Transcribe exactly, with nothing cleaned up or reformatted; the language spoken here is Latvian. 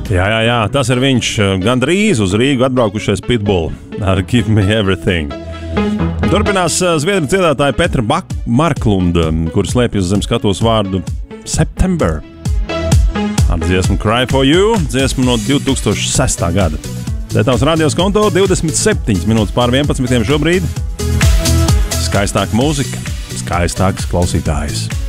Jā, jā, jā, tas ir viņš. Gandrīz uz Rīgu atbraukušais Pitbull ar Give Me Everything. Turpinās zviedru dziedātāja Petra Bak- Marklunda, kur slēpjas zem skatuves vārdu September. Ar dziesmu Cry For You, dziesmu no divi tūkstoši sestā gada. Lietuvas radios konto divdesmit septiņas minūtes pār vienpadsmitiem šobrīd. Skaistāka mūzika, skaistāks klausītājs.